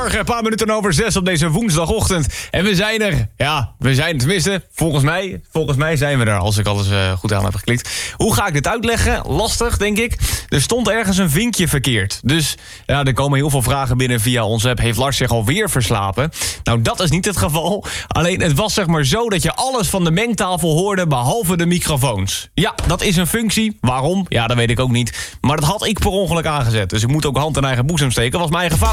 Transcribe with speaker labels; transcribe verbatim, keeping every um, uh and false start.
Speaker 1: Goedemorgen, een paar minuten over zes op deze woensdagochtend. En we zijn er. Ja, we zijn tenminste, volgens mij, volgens mij zijn we er, als ik alles uh, goed aan heb geklikt. Hoe ga ik dit uitleggen? Lastig, denk ik. Er stond ergens een vinkje verkeerd. Dus ja, er komen heel veel vragen binnen via onze app. Heeft Lars zich alweer verslapen? Nou, dat is niet het geval. Alleen, het was zeg maar zo dat je alles van de mengtafel hoorde, behalve de microfoons. Ja, dat is een functie. Waarom? Ja, dat weet ik ook niet. Maar dat had ik per ongeluk aangezet. Dus ik moet ook hand in eigen boezem steken. Was mijn eigen fout.